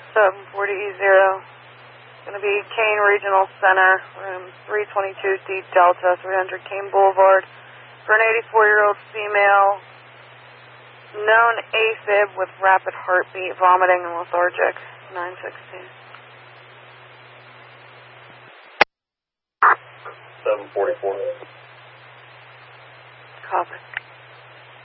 740E0. Going to be Kane Regional Center, room 322D Delta, 300 Kane Boulevard, for an 84-year-old female, known AFib with rapid heartbeat, vomiting, and lethargic. 916. 744. Copy.